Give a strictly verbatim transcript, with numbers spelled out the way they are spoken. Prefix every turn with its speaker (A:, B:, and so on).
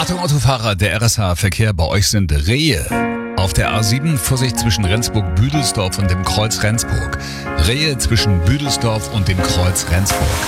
A: Achtung Autofahrer, der R S H-Verkehr, bei euch sind Rehe. Auf der A sieben Vorsicht zwischen Rendsburg-Büdelsdorf und dem Kreuz Rendsburg. Rehe zwischen Büdelsdorf und dem Kreuz Rendsburg.